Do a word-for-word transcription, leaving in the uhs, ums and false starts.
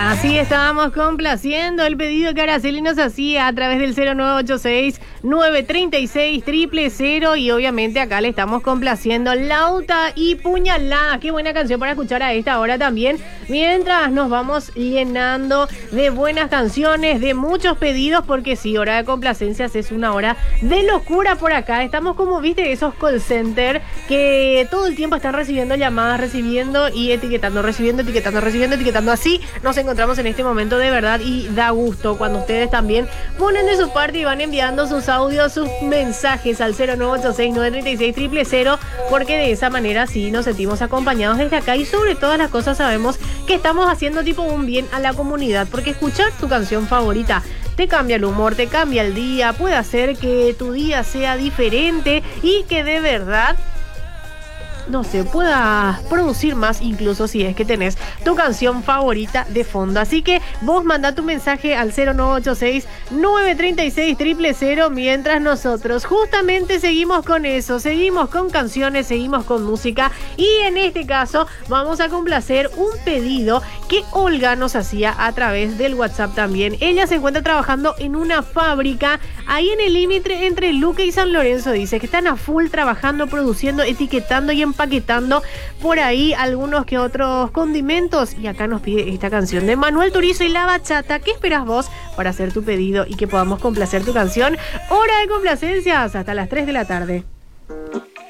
Así estábamos complaciendo el pedido que Araceli nos hacía a través del cero nueve ocho seis, nueve tres seis, cero cero cero y obviamente acá le estamos complaciendo Lauta y Puñalada. Qué buena canción para escuchar a esta hora también, mientras nos vamos llenando de buenas canciones, de muchos pedidos, porque sí, hora de complacencias es una hora de locura por acá. Estamos como, viste, esos call center que todo el tiempo están recibiendo llamadas, recibiendo y etiquetando, recibiendo, etiquetando, recibiendo, etiquetando. Así nos encontramos en este momento de verdad y da gusto cuando ustedes también ponen de su parte y van enviando sus audios, sus mensajes al cero nueve ocho seis, nueve tres seis, cero cero cero, porque de esa manera sí nos sentimos acompañados desde acá y sobre todas las cosas sabemos que estamos haciendo tipo un bien a la comunidad, porque escuchar tu canción favorita te cambia el humor, te cambia el día, puede hacer que tu día sea diferente y que de verdad no sé, pueda producir más, incluso si es que tenés tu canción favorita de fondo. Así que vos mandá tu mensaje al cero nueve ocho seis, nueve tres seis, cero cero cero, mientras nosotros justamente seguimos con eso, seguimos con canciones, seguimos con música y en este caso vamos a complacer un pedido que Olga nos hacía a través del WhatsApp también. Ella se encuentra trabajando en una fábrica ahí en el límite entre Luque y San Lorenzo. Dice que están a full trabajando, produciendo, etiquetando y empaquetando por ahí algunos que otros condimentos. Y acá nos pide esta canción de Manuel Turizo y La Bachata. ¿Qué esperas vos para hacer tu pedido y que podamos complacer tu canción? Hora de complacencias hasta las tres de la tarde.